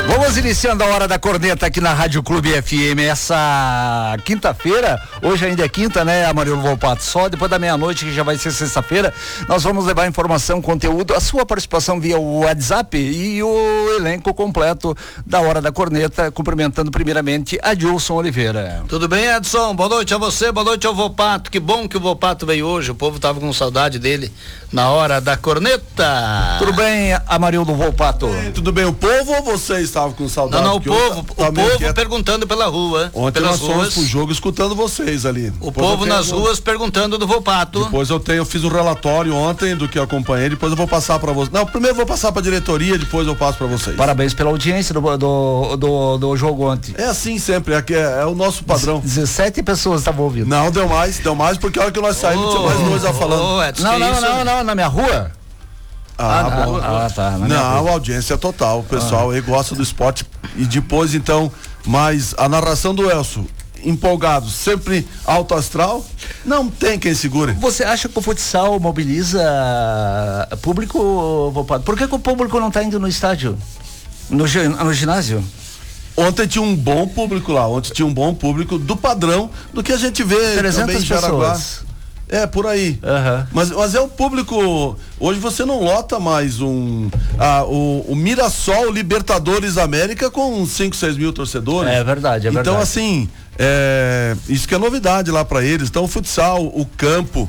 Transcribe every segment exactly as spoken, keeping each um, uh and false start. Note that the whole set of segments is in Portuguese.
Vamos iniciando a Hora da Corneta aqui na Rádio Clube F M, essa quinta-feira, hoje ainda é quinta, né, Amarildo Volpato? Só depois da meia-noite, que já vai ser sexta-feira, nós vamos levar informação, conteúdo, a sua participação via o WhatsApp e o elenco completo da Hora da Corneta, cumprimentando primeiramente a Dilson Oliveira. Tudo bem, Edson? Boa noite a você, boa noite ao Volpato, que bom que o Volpato veio hoje, o povo tava com saudade dele na Hora da Corneta. Tudo bem, Amarildo Volpato? É, tudo bem, o povo ou vocês estavam com saudade? Não, não, o povo, tá, o tá povo perguntando pela rua. Ontem pelas nós fomos ruas. pro jogo escutando vocês ali. O depois povo nas tenho... ruas perguntando do Volpato. Depois eu tenho, eu fiz um relatório ontem do que eu acompanhei, depois eu vou passar pra vocês. Não, primeiro eu vou passar pra diretoria, depois eu passo pra vocês. Parabéns pela audiência do, do, do, do jogo ontem. É assim sempre, é, é, é o nosso padrão. dezessete pessoas estavam ouvindo. Não, deu mais, deu mais, porque a hora que nós saímos tinha mais dois lá falando. Oh, Edson, não, não, isso? não, não, na minha rua? Ah, ah, bom. Ah, tá. Não, a audiência é total. O pessoal ah. aí gosta do esporte. E depois, então, mas a narração do Elcio, empolgado, sempre alto astral, não tem quem segure. Você acha que o futsal mobiliza público? Por que, que o público não está indo no estádio? No, no ginásio? Ontem tinha um bom público lá. Ontem tinha um bom público do padrão do que a gente vê também em Jaraguá. Pessoas. É, por aí. Uhum. Mas, mas é o público. Hoje você não lota mais um. Ah, o, o Mirassol Libertadores América com cinco, seis mil torcedores. É verdade, é verdade. Então, assim, é, isso que é novidade lá para eles. Então, o futsal, o campo,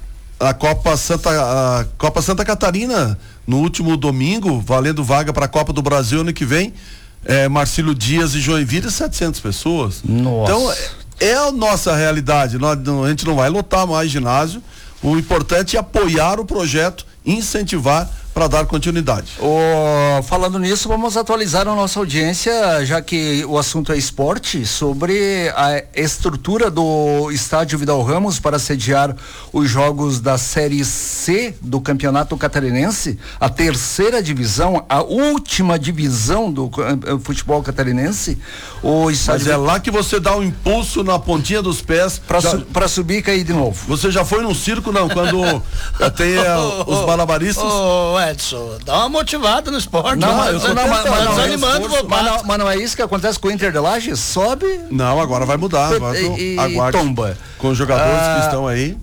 a Copa Santa, a Copa Santa Catarina, no último domingo, valendo vaga para a Copa do Brasil ano que vem. É, Marcílio Dias e Joinville, setecentas pessoas. Nossa. Então, é a nossa realidade. Nós, a gente não vai lotar mais ginásio. O importante é apoiar o projeto, incentivar para dar continuidade. Oh, falando nisso, vamos atualizar a nossa audiência, já que o assunto é esporte, sobre a estrutura do estádio Vidal Ramos para sediar os jogos da Série C do Campeonato Catarinense, a terceira divisão, a última divisão do uh, futebol catarinense. O estádio Mas é lá que você dá um impulso na pontinha dos pés para su para subir e cair de novo. Você já foi num circo, não? Quando tem uh, os malabaristas? Oh, Edson, dá uma motivada no esporte. Não, mas, eu tô não, mas, mas, desanimando, mas, mas, não, mas não é isso que acontece com o Inter de Lages? Sobe. Não, agora vai mudar. Agora e, aguarde, tomba. Com os jogadores ah, que estão aí.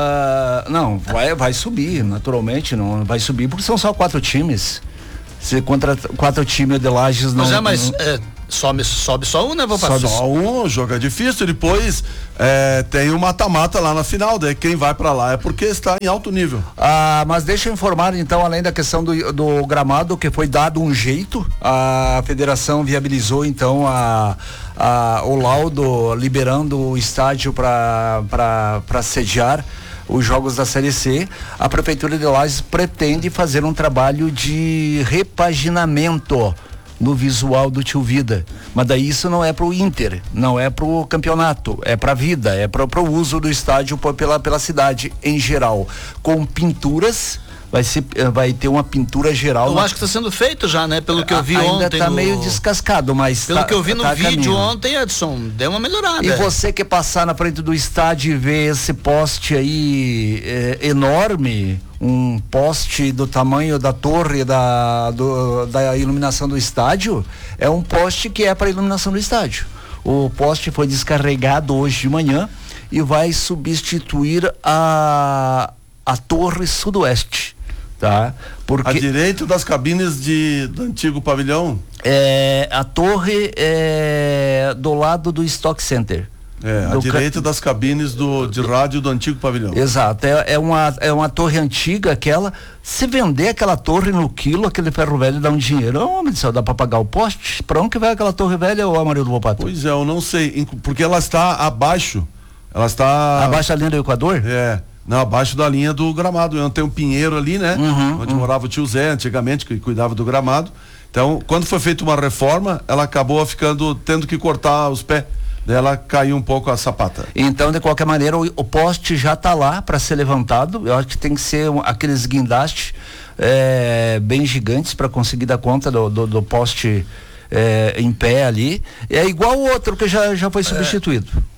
Ah, não, vai, vai subir, naturalmente. Não vai subir porque são só quatro times. Se contra quatro times de Lages não. Mas é, mas. Não... É... Sobe, sobe só um, né? Vou passar. Sobe só um, o jogo é difícil. Depois é, tem o mata-mata lá na final. Daí quem vai pra lá é porque está em alto nível. Ah, mas deixa eu informar então, além da questão do, do gramado, que foi dado um jeito, a federação viabilizou então a, a, o laudo liberando o estádio para para sediar os jogos da Série C. A Prefeitura de Lages pretende fazer um trabalho de repaginamento no visual do Tio Vida, mas daí isso não é pro Inter, não é pro campeonato, é pra vida, é pro, pro uso do estádio pela, pela cidade em geral, com pinturas. Vai, ser, vai ter uma pintura geral. Eu na... acho que está sendo feito já, né? Pelo que eu vi ainda ontem. Ainda tá no... meio descascado, mas pelo tá, que eu vi no tá vídeo caminho. ontem, Edson, deu uma melhorada. E você que passar na frente do estádio e ver esse poste aí é, enorme, um poste do tamanho da torre da, do, da iluminação do estádio, é um poste que é para iluminação do estádio. O poste foi descarregado hoje de manhã e vai substituir a, a torre sudoeste. Tá? Porque a direito das cabines de, do antigo pavilhão? É, a torre é do lado do Stock Center. É, à direita ca... das cabines do, de rádio do antigo pavilhão. Exato, é, é, uma, é uma torre antiga, aquela. Se vender aquela torre no quilo, aquele ferro velho dá um dinheiro. Ô, homem do céu, dá pra pagar o poste? Pra onde que vai aquela torre velha, ô Amarildo Volpato? Pois é, eu não sei, porque ela está abaixo. Ela está. Abaixo da linha do Equador? É. Não, abaixo da linha do gramado. Tem um pinheiro ali, né? Uhum, onde uhum. morava o tio Zé antigamente, que cuidava do gramado. Então, quando foi feita uma reforma, ela acabou ficando, tendo que cortar os pés. Daí ela caiu um pouco a sapata. Então, de qualquer maneira, o, o poste já está lá para ser levantado. Eu acho que tem que ser um, aqueles guindastes é, bem gigantes para conseguir dar conta do, do, do poste é, em pé ali. É igual o outro que já, já foi substituído.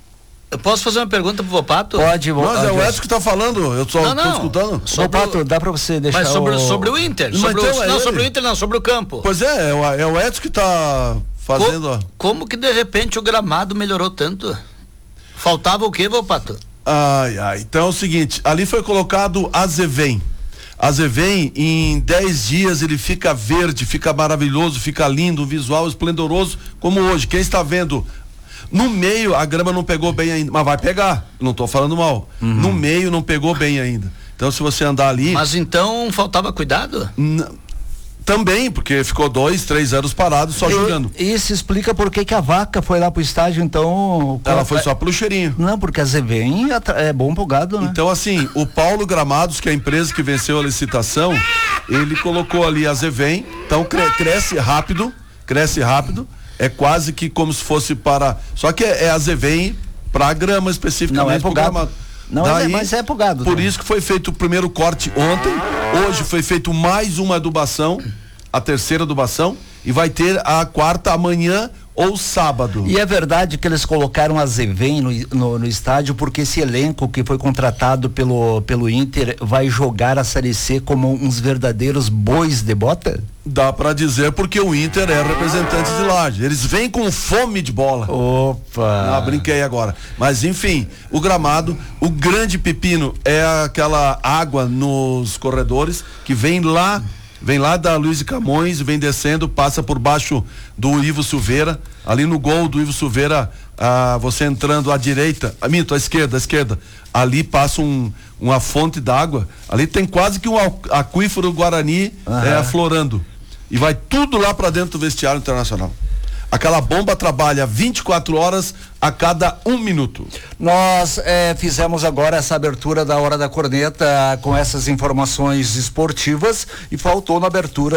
Eu posso fazer uma pergunta pro Vopato? Pode, Mas é o Edson que tá falando, eu só não, não. tô escutando. Vopato, o... dá pra você deixar Mas sobre o... sobre o Inter, sobre então o... é não, ele. sobre o Inter não, sobre o campo. Pois é, é o, é o Edson que tá fazendo... Co... Como que de repente o gramado melhorou tanto? Faltava o quê, Vopato? Ai, ai, então é o seguinte, ali foi colocado Azevém. Azevém, em dez dias ele fica verde, fica maravilhoso, fica lindo, visual esplendoroso, como hoje. Quem está vendo, no meio a grama não pegou bem ainda, mas vai pegar, não estou falando mal. Uhum. No meio não pegou bem ainda. Então se você andar ali... Mas então faltava cuidado? N- Também, porque ficou dois, três anos parado só e, jogando. Isso explica por que que a Vaca foi lá pro estádio, então... Ela foi só pelo cheirinho. Não, porque a Zevém é bom pro gado, né? Então assim, o Paulo Gramados, que é a empresa que venceu a licitação, ele colocou ali a Zevém, então cre- cresce rápido, cresce rápido, é quase que como se fosse para... Só que é, é a Zevém para grama especificamente. Não é pro gado. Não, Daí, é, mas é pro gado. Por também. isso que foi feito o primeiro corte ontem, hoje foi feito mais uma adubação, a terceira adubação, e vai ter a quarta amanhã ou sábado. E é verdade que eles colocaram a Zevém no, no, no estádio porque esse elenco que foi contratado pelo, pelo Inter vai jogar a Série C como uns verdadeiros bois de bota? Dá pra dizer porque o Inter é representante de Laje. Eles vêm com fome de bola. Opa! Ah, brinquei agora. Mas enfim, o gramado, o grande pepino é aquela água nos corredores que vem lá, vem lá da Luiz de Camões, vem descendo, passa por baixo do Ivo Silveira, ali no gol do Ivo Silveira, ah, você entrando à direita, ah, minto, à esquerda, à esquerda, ali passa um, uma fonte d'água, ali tem quase que um aquífero Guarani uhum. é, aflorando. E vai tudo lá para dentro do vestiário internacional. Aquela bomba trabalha vinte e quatro horas a cada um minuto. Nós eh, fizemos agora essa abertura da Hora da Corneta com essas informações esportivas e faltou na abertura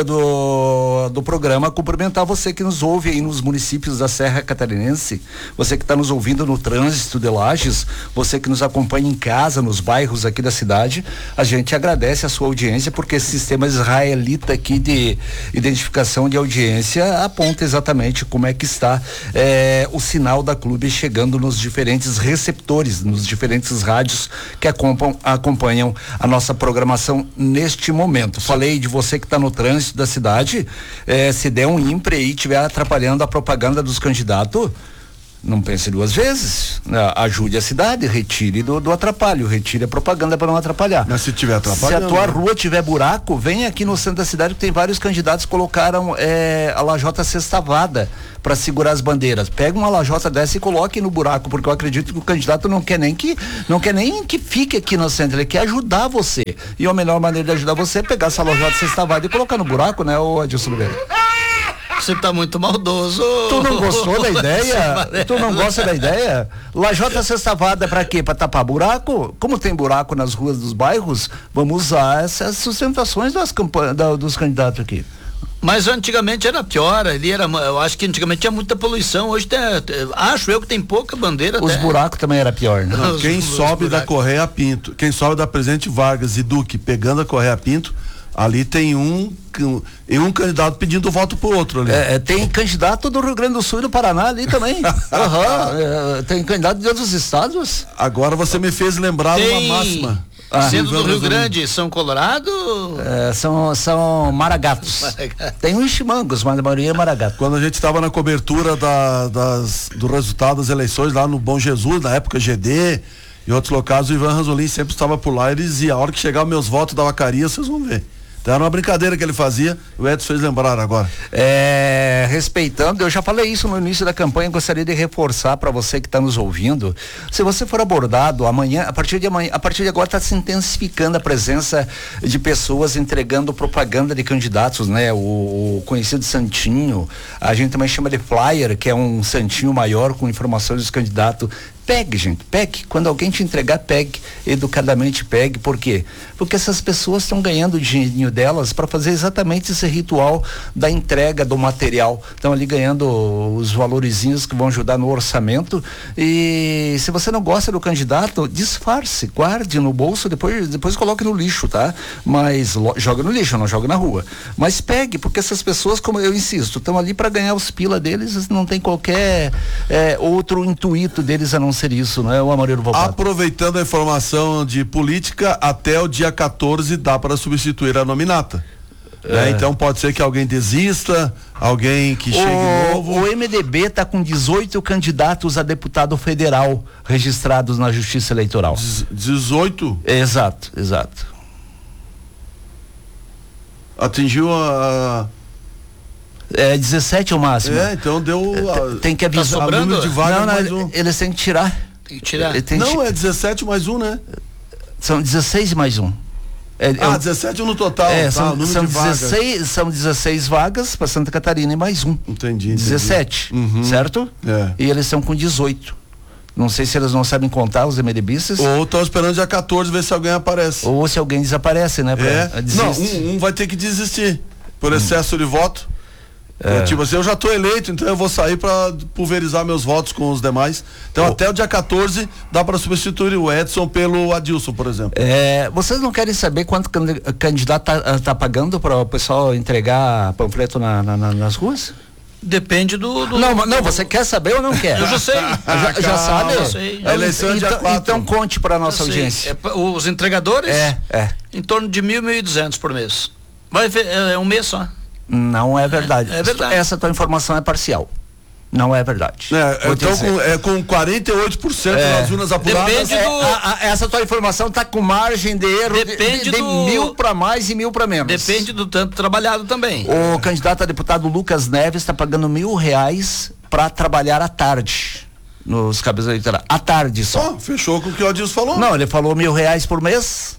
do, do programa cumprimentar você que nos ouve aí nos municípios da Serra Catarinense, você que está nos ouvindo no trânsito de Lages, você que nos acompanha em casa, nos bairros aqui da cidade. A gente agradece a sua audiência porque esse sistema israelita aqui de identificação de audiência aponta exatamente como é que está eh, o sinal da Clube chegando nos diferentes receptores, nos diferentes rádios que acompanham, acompanham a nossa programação neste momento. Falei de você que está no trânsito da cidade, eh, se der um ímpre aí, estiver atrapalhando a propaganda dos candidatos, não pense duas vezes, né? Ajude a cidade, retire do, do atrapalho, retire a propaganda para não atrapalhar. Mas se tiver atrapalhando... Se a tua rua tiver buraco, vem aqui no centro da cidade que tem vários candidatos que colocaram é, a lajota sextavada para segurar as bandeiras. Pega uma lajota dessa e coloque no buraco, porque eu acredito que o candidato não quer nem que não quer nem que fique aqui no centro, ele quer ajudar você. E a melhor maneira de ajudar você é pegar essa lajota sextavada e colocar no buraco, né, ô Adilson Oliveira? Você tá muito maldoso. Tu não gostou da ideia? Tu não gosta da ideia? Lajota sextavada pra quê? Pra tapar buraco? Como tem buraco nas ruas dos bairros, vamos usar essas sustentações das campanhas, da, dos candidatos aqui. Mas antigamente era pior, ali era, eu acho que antigamente tinha muita poluição, hoje tem, acho eu que tem pouca bandeira. Os até. buracos também era pior, né? Não, quem os, sobe os da Correia Pinto, quem sobe da Presidente Vargas e Duque pegando a Correia Pinto, ali tem um, um, um candidato pedindo voto pro outro ali. É, tem candidato do Rio Grande do Sul e do Paraná ali também. uhum, é, tem candidato de outros estados. Agora você me fez lembrar tem... uma máxima. Ah, sendo do Rio Grande, São Colorado? É, são, são maragatos. Maragatos. Tem uns chimangos, mas a maioria é maragato. Quando a gente estava na cobertura da, das, do resultado das eleições lá no Bom Jesus, na época G D e outros locais, o Ivan Ranzolin sempre estava por lá e ele dizia, a hora que chegar meus votos da vacaria, vocês vão ver. Então era uma brincadeira que ele fazia, o Edson fez lembrar agora. É, respeitando, eu já falei isso no início da campanha, gostaria de reforçar para você que está nos ouvindo. Se você for abordado amanhã, a partir de amanhã, a partir de agora está se intensificando a presença de pessoas entregando propaganda de candidatos, né? O, o conhecido santinho, a gente também chama de flyer, que é um santinho maior com informações dos candidatos. Pegue, gente, pegue. Quando alguém te entregar, pegue. Educadamente pegue. Por quê? Porque essas pessoas estão ganhando o dinheirinho delas para fazer exatamente esse ritual da entrega do material. Estão ali ganhando os valorizinhos que vão ajudar no orçamento. E se você não gosta do candidato, disfarce, guarde no bolso, depois, depois coloque no lixo, tá? Mas lo, joga no lixo, não joga na rua. Mas pegue, porque essas pessoas, como eu insisto, estão ali para ganhar os pila deles, não tem qualquer é, outro intuito deles a não ser isso, não é, o Amarildo Volpato? Aproveitando a informação de política, até o dia quatorze dá para substituir a nominata. É. Né? Então pode ser que alguém desista, alguém que chegue o, novo. O M D B está com dezoito candidatos a deputado federal registrados na Justiça Eleitoral. dezoito? Exato, exato. Atingiu a... É dezessete o máximo. É, então deu... A... Tem que avisar. Tá sobrando? número de vagas não, não, mais um. eles têm que tirar. Tem que tirar. Tem Não, que... é dezessete mais um, né? São dezesseis mais um. É, ah, é, dezessete no total. É, tá, são, número são, de vagas. dezesseis, são dezesseis vagas para Santa Catarina e mais um. Entendi. entendi. dezessete, Uhum. certo? É. E eles estão com dezoito. Não sei se eles não sabem contar, os MDBistas. Ou estão esperando dia quatorze ver se alguém aparece. Ou se alguém desaparece, né? Pra, É. Não, um, um vai ter que desistir por excesso hum. de voto. É. Tipo assim, eu já tô eleito, então eu vou sair para pulverizar meus votos com os demais. Então oh. até o dia quatorze dá para substituir o Edson pelo Adilson, por exemplo. É, vocês não querem saber quanto o candidato tá, tá pagando para o pessoal entregar panfleto na, na, na, nas ruas? Depende do, do... Não, não, você quer saber ou não quer? Eu já sei. já, já sabe? Eu sei. A eleição é dia então, quatro. Então conte para nossa Eu audiência. É, os entregadores? É, é. Em torno de mil, mil e duzentos por mês. Vai ver, é um mês só. Não é verdade. É, é verdade. Essa tua informação é parcial. Não é verdade. É, então com, é, com quarenta e oito por cento é. nas urnas apuradas. Depende é, do... a, a, essa tua informação está com margem de erro Depende de, de, de do... mil para mais e mil para menos. Depende do tanto trabalhado também. O candidato a deputado Lucas Neves está pagando mil reais para trabalhar à tarde nos cabos eleitorais. À tarde só. Oh, fechou com o que o Adilson falou. Não, ele falou mil reais por mês.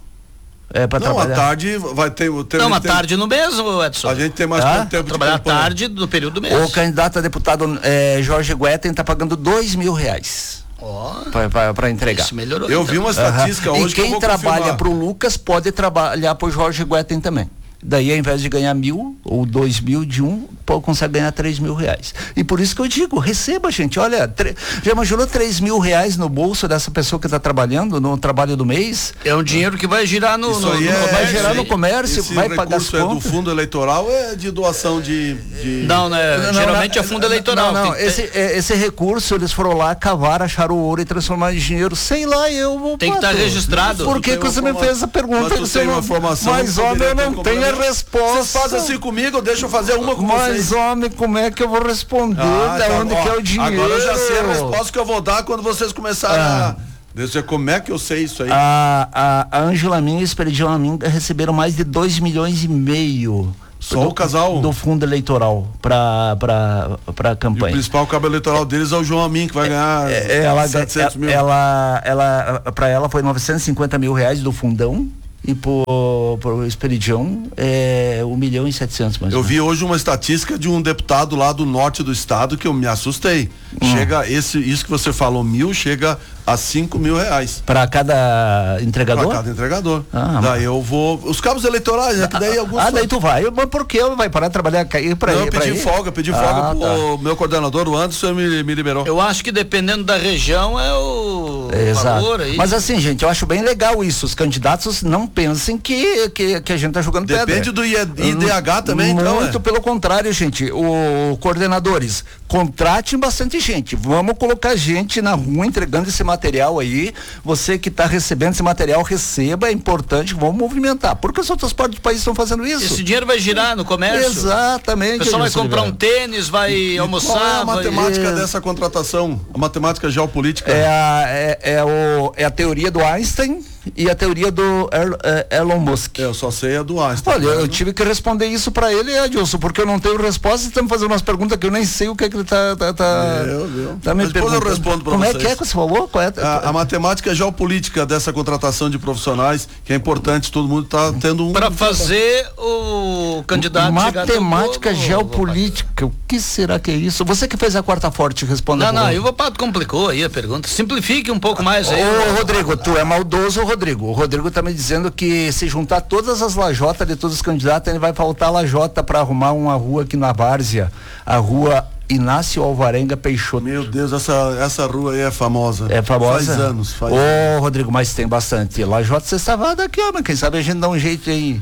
É para trabalhar. Não, à tarde vai ter... ter não, à tem, tarde no mês, Edson. A gente tem mais ah? tempo trabalhar à tarde do período do mês. O candidato a deputado é, Jorge Guetem está pagando dois mil reais. Oh, para entregar. Isso melhorou. Eu vi uma estatística uhum. hoje. E quem que eu vou trabalha para o Lucas pode trabalhar para o Jorge Guetem também. Daí, ao invés de ganhar mil ou dois mil de um, pô, consegue ganhar três mil reais. E por isso que eu digo, receba, gente. Olha, tre... já imaginou três mil reais no bolso dessa pessoa que está trabalhando no trabalho do mês? É um dinheiro que vai girar no, isso no, aí no é, vai girar no comércio, esse vai pagar as contas. É do contas. fundo eleitoral, é de doação de, de... Não, né? Não, geralmente não, é fundo eleitoral. Não, não, tem, esse, é, esse recurso eles foram lá cavar, acharam o ouro e transformar em dinheiro. Sei lá, eu vou. Tem que estar tá registrado. Por que, que você me fez essa pergunta? Mas, você não... mas homem, eu não tenho a resposta. Faz assim comigo, deixa eu fazer uma com Mas, vocês. homem, como é que eu vou responder? Ah, da tá, onde ó, que é o dinheiro? Agora eu já sei a resposta que eu vou dar quando vocês começarem ah. a... Deixa eu ver como é que eu sei isso aí. A, a, a Ângela Minha e o Esperidião Aminga receberam mais de dois milhões e meio. Só do, o casal? Do fundo eleitoral para para campanha. E o principal cabo eleitoral deles é o João Amin, que vai ganhar é, ela, setecentos mil. Ela, ela, para ela foi novecentos e cinquenta mil reais do fundão. E por, por Esperidião é um milhão e setecentos mais. Eu vi hoje uma estatística de um deputado lá do norte do estado que eu me assustei. Hum. Chega esse, isso que você falou, mil, chega a cinco mil reais. Para cada entregador? Para cada entregador. Ah, daí eu vou. Os cabos eleitorais, né? Que daí alguns. Ah, daí tu vai. Mas por que vai parar de trabalhar cair para Não, ir? eu pedi folga, pedi ah, folga pro tá. meu coordenador, o Anderson, me, me liberou. Eu acho que dependendo da região é o Exato. valor aí. Mas assim, gente, eu acho bem legal isso. Os candidatos não pensem que, que, que a gente tá jogando Depende pedra. Depende do I D H também, então. Muito é. pelo contrário, gente. O coordenadores, contratem bastante gente. Vamos colocar gente na rua entregando esse material aí. Você que está recebendo esse material, receba, é importante, vamos movimentar. Porque os outras partes do país estão fazendo isso. Esse dinheiro vai girar no comércio. Exatamente. O pessoal vai comprar um tênis, vai e, almoçar. Qual é a vai... matemática dessa contratação? A matemática geopolítica? É a, é, é, o, é a teoria do Einstein e a teoria do Elon Musk. Eu só sei a do Einstein. Olha, eu tive que responder isso pra ele, Adilson, porque eu não tenho resposta e estamos fazendo umas perguntas que eu nem sei o que é que ele tá, tá, tá, meu, meu. tá me depois eu respondo pra Como vocês. é que é que você falou? Qual é? A, a matemática geopolítica dessa contratação de profissionais, que é importante, todo mundo tá tendo um... Para fazer o candidato Matemática chegar geopolítica, o que será que é isso? Você que fez a quarta forte, responda. Não, não, e o Vopato complicou aí a pergunta. Simplifique um pouco mais aí. Ô, Rodrigo, tu é maldoso, Rodrigo. O Rodrigo tá me dizendo que se juntar todas as lajotas de todos os candidatos, ele vai faltar lajota para arrumar uma rua aqui na Várzea, a rua Inácio Alvarenga Peixoto. Meu Deus, essa, essa rua aí é famosa. É famosa? Faz anos, faz Ô, anos. Rodrigo, mas tem bastante. Lajota, você estava daqui, ó, mas quem sabe a gente dá um jeito aí.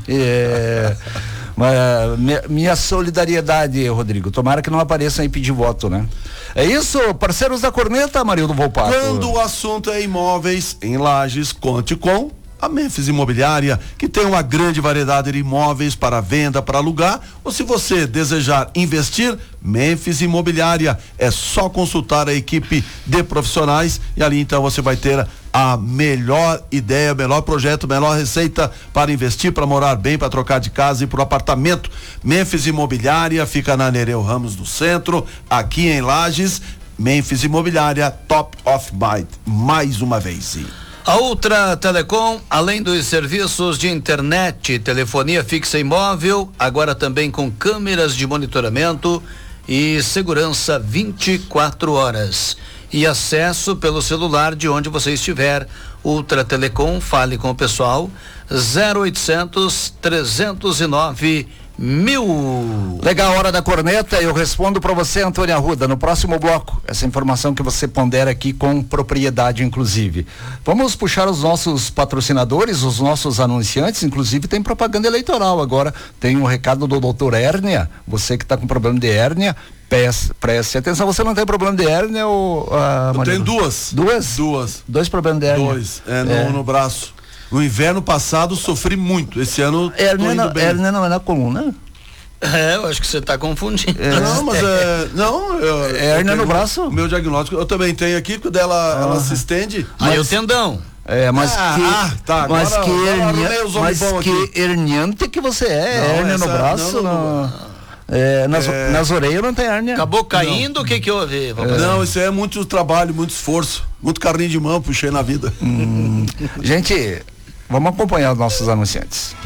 É, mas, minha, minha solidariedade, Rodrigo. Tomara que não apareçam aí pedir voto, né? É isso, parceiros da corneta, Marildo Volpato. Quando o assunto é imóveis em Lages, conte com a Memphis Imobiliária, que tem uma grande variedade de imóveis para venda, para alugar, ou se você desejar investir, Memphis Imobiliária, é só consultar a equipe de profissionais e ali então você vai ter a melhor ideia, melhor projeto, melhor receita para investir, para morar bem, para trocar de casa e para o apartamento. Memphis Imobiliária fica na Nereu Ramos do Centro, aqui em Lages. Memphis Imobiliária, top of mind, mais uma vez. A Ultra Telecom, além dos serviços de internet, telefonia fixa e móvel, agora também com câmeras de monitoramento e segurança vinte e quatro horas. E acesso pelo celular de onde você estiver. Ultra Telecom, fale com o pessoal, zero oitocentos, trezentos e nove, mil. Legal, hora da corneta, eu respondo para você, Antônio Arruda, no próximo bloco, essa informação que você pondera aqui com propriedade, inclusive. Vamos puxar os nossos patrocinadores, os nossos anunciantes, inclusive tem propaganda eleitoral agora, tem um recado do doutor Hérnia, você que está com problema de hérnia, preste, preste atenção, você não tem problema de hérnia ou... Ah, eu tenho duas. Duas? Duas. Dois problemas de hérnia? Dois, é, no, é. no braço. No inverno passado sofri muito. Esse ano hérnia não, hérnia não é na coluna? É, eu acho que você está confundindo. É. Não, mas é. Não, eu, é hérnia no braço? O meu diagnóstico, eu também tenho aqui, quando ela, ah. ela se estende. Aí o tendão. É, mas ah, que, ah, tá, mas agora, que, hernia, mas que herniante que você é, não, hérnia essa, no braço, não, não, não. É, nas, é... nas orelhas não tem hérnia. Acabou caindo, o que que houve? É. Não, isso é muito trabalho, muito esforço, muito carrinho de mão, puxei na vida. Hum. Gente, vamos acompanhar os nossos anunciantes.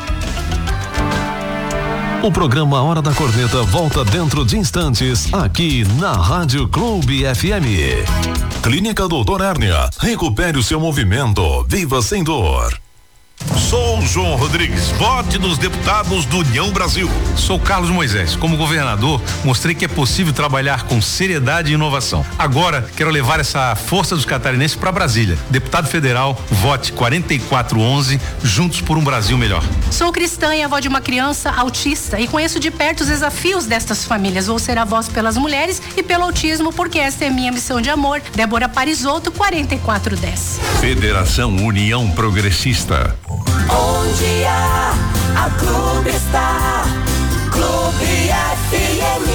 O programa Hora da Corneta volta dentro de instantes, aqui na Rádio Clube F M. Clínica Doutor Hérnia, recupere o seu movimento, viva sem dor. Sou João Rodrigues, vote nos deputados do União Brasil. Sou Carlos Moisés. Como governador, mostrei que é possível trabalhar com seriedade e inovação. Agora, quero levar essa força dos catarinenses para Brasília. Deputado federal, vote quarenta e quatro onze, juntos por um Brasil melhor. Sou cristã e avó de uma criança autista e conheço de perto os desafios destas famílias. Vou ser a voz pelas mulheres e pelo autismo, porque esta é minha missão de amor. Débora Parisotto, quarenta e quatro dez. Federação União Progressista. Onde há a Clube está, Clube F M.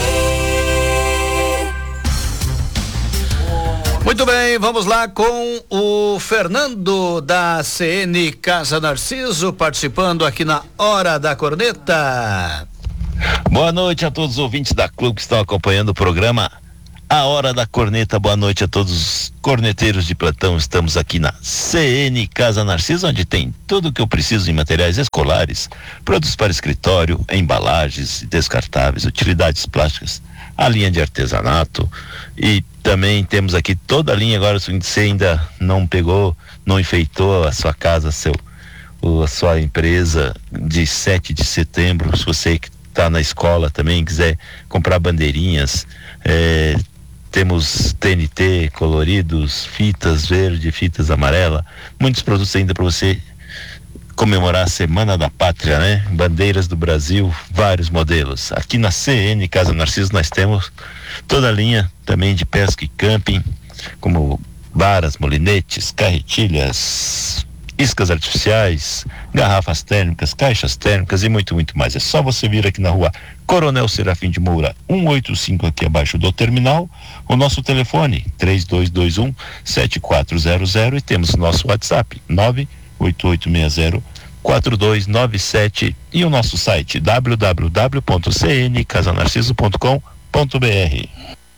Muito bem, vamos lá com o Fernando da C N Casa Narciso, participando aqui na Hora da Corneta. Boa noite a todos os ouvintes da Clube que estão acompanhando o programa A Hora da Corneta. Boa noite a todos os corneteiros de plantão. Estamos aqui na C N Casa Narciso, onde tem tudo o que eu preciso em materiais escolares, produtos para escritório, embalagens descartáveis, utilidades plásticas, a linha de artesanato, e também temos aqui toda a linha. Agora, se você ainda não pegou, não enfeitou a sua casa, seu, a sua empresa de sete de setembro, se você que está na escola também quiser comprar bandeirinhas, é, temos T N T coloridos, fitas verde, fitas amarela, muitos produtos ainda para você comemorar a Semana da Pátria, né? Bandeiras do Brasil, vários modelos. Aqui na C N Casa Narciso nós temos toda a linha também de pesca e camping, como varas, molinetes, carretilhas, iscas artificiais, garrafas térmicas, caixas térmicas e muito, muito mais. É só você vir aqui na rua Coronel Serafim de Moura, cento e oitenta e cinco, aqui abaixo do terminal. O nosso telefone, três dois dois um, sete quatro zero zero, e temos o nosso WhatsApp, nove oito oito seis zero, quatro dois nove sete, e o nosso site, w w w ponto c n casa narciso ponto com ponto b r.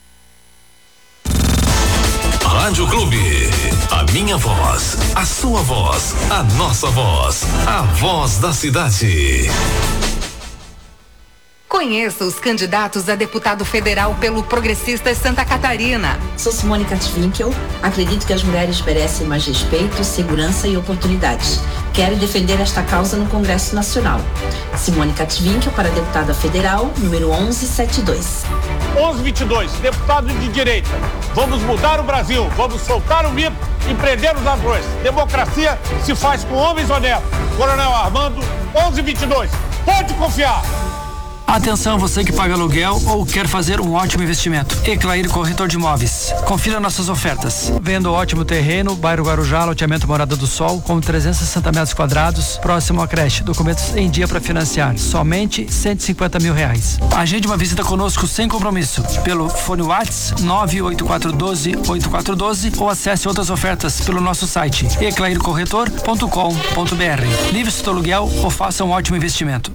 Rádio Clube, a minha voz, a sua voz, a nossa voz, a voz da cidade. Conheça os candidatos a deputado federal pelo Progressistas Santa Catarina. Sou Simone Katwinkel. Acredito que as mulheres merecem mais respeito, segurança e oportunidades. Quero defender esta causa no Congresso Nacional. Simone Katwinkel para deputada federal, número onze setenta e dois. onze vinte e dois, deputado de direita. Vamos mudar o Brasil, vamos soltar o mito e prender os ladrões. Democracia se faz com homens honestos. Coronel Armando, onze vinte e dois. Pode confiar. Atenção, você que paga aluguel ou quer fazer um ótimo investimento. Eclair Corretor de Imóveis. Confira nossas ofertas. Vendo ótimo terreno, bairro Guarujá, loteamento Morada do Sol, com trezentos e sessenta metros quadrados, próximo à creche. Documentos em dia para financiar. Somente cento e cinquenta mil reais. Agende uma visita conosco sem compromisso. Pelo fone WhatsApp nove oito quatro um dois oito quatro um dois ou acesse outras ofertas pelo nosso site eclair corretor ponto com ponto br. Livre seu aluguel ou faça um ótimo investimento.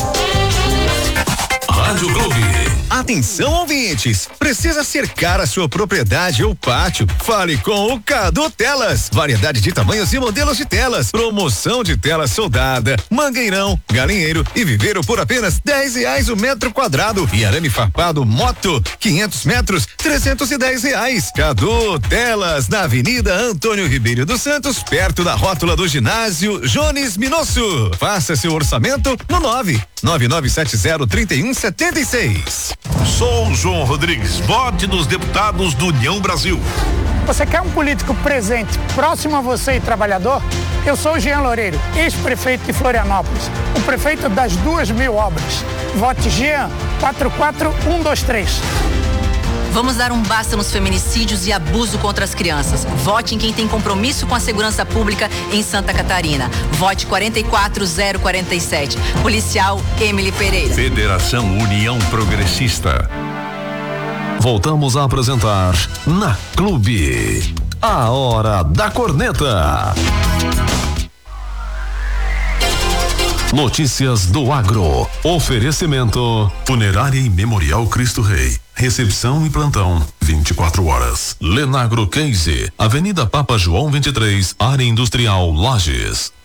Rádio Clube. Atenção, ouvintes! Precisa cercar a sua propriedade ou pátio? Fale com o Cadu Telas. Variedade de tamanhos e modelos de telas. Promoção de tela soldada, mangueirão, galinheiro e viveiro por apenas dez reais o metro quadrado. E arame farpado Moto, quinhentos metros, trezentos e dez reais. Cadu Telas, na Avenida Antônio Ribeiro dos Santos, perto da rótula do ginásio Jones Minosso. Faça seu orçamento no nove nove nove sete zero três um sete seis. Sou o João Rodrigues, vote nos deputados do União Brasil. Você quer um político presente, próximo a você e trabalhador? Eu sou o Jean Loureiro, ex-prefeito de Florianópolis, o prefeito das duas mil obras. Vote Jean quatro quatro um dois três. Vamos dar um basta nos feminicídios e abuso contra as crianças. Vote em quem tem compromisso com a segurança pública em Santa Catarina. Vote quatro quatro zero quatro sete. Policial Emily Pereira. Federação União Progressista. Voltamos a apresentar na Clube. A Hora da Corneta. Notícias do Agro. Oferecimento Funerária e Memorial Cristo Rei. Recepção e plantão vinte e quatro horas. Lenagro Case, Avenida Papa João vinte e três, Área Industrial Lages.